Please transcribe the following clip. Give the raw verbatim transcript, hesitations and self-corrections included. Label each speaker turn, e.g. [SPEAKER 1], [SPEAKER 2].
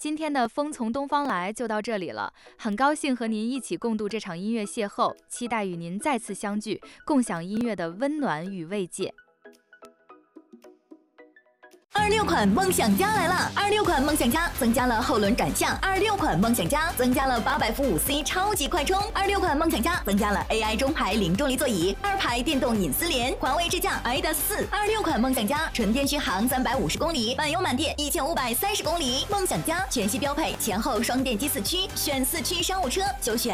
[SPEAKER 1] 今天的风从东方来就到这里了，很高兴和您一起共度这场音乐邂逅，期待与您再次相聚，共享音乐的温暖与慰藉。
[SPEAKER 2] 二六款梦想家来了！二六款梦想家增加了后轮转向，二六款梦想家增加了八百伏五 C 超级快充，二六款梦想家增加了 A I 中排零重力座椅，二排电动隐私联，环卫支架 I D A S 四。二六款梦想家纯电续航三百五十公里，满油满电一千五百三十公里。梦想家全系标配前后双电机四驱，选四驱商务车就选